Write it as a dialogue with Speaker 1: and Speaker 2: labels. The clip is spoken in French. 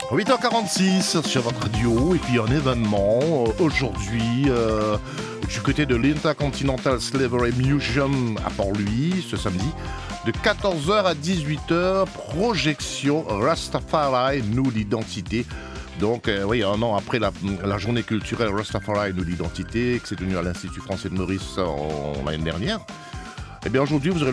Speaker 1: 8h46 sur votre radio, et puis un événement aujourd'hui du côté de l'Intercontinental Slavery Museum à Port-Louis ce samedi de 14h à 18h, projection Rastafari nous l'identité. Donc oui, un an après la journée culturelle Rastafari nous l'identité qui s'est tenue à l'Institut français de Maurice l'année dernière, et bien aujourd'hui vous aurez